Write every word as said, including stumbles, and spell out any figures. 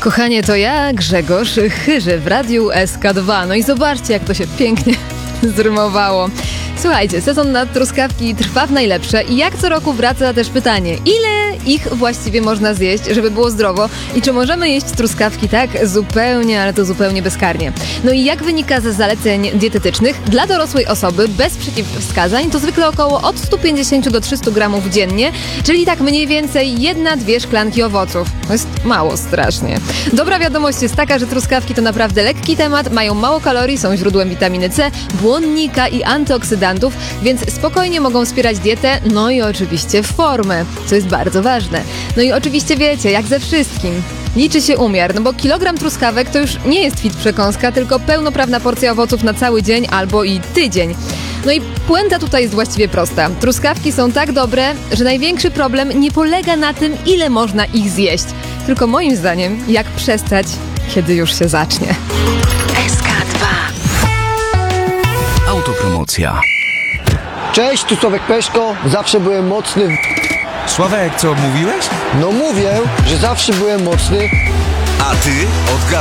Kochanie, to ja, Grzegorz Chyży w Radiu S K dwa. No i zobaczcie, jak to się pięknie zrymowało. Słuchajcie, sezon na truskawki trwa w najlepsze i jak co roku wraca też pytanie, ile ich właściwie można zjeść, żeby było zdrowo i czy możemy jeść truskawki tak zupełnie, ale to zupełnie bezkarnie. No i jak wynika ze zaleceń dietetycznych, dla dorosłej osoby bez przeciwwskazań to zwykle około od stu pięćdziesięciu do trzystu gramów dziennie, czyli tak mniej więcej jedna, dwie szklanki owoców. To jest mało strasznie. Dobra wiadomość jest taka, że truskawki to naprawdę lekki temat, mają mało kalorii, są źródłem witaminy C, błonnika i antyoksydantów, więc spokojnie mogą wspierać dietę, no i oczywiście formę, co jest bardzo ważne. No i oczywiście wiecie, jak ze wszystkim, liczy się umiar, no bo kilogram truskawek to już nie jest fit przekąska, tylko pełnoprawna porcja owoców na cały dzień albo i tydzień. No i puenta tutaj jest właściwie prosta. Truskawki są tak dobre, że największy problem nie polega na tym, ile można ich zjeść, tylko moim zdaniem, jak przestać, kiedy już się zacznie. S K dwa. Autopromocja. Cześć, tu Sławek Peszko, zawsze byłem mocny. Sławek, co mówiłeś? No mówię, że zawsze byłem mocny. A ty odgadnij.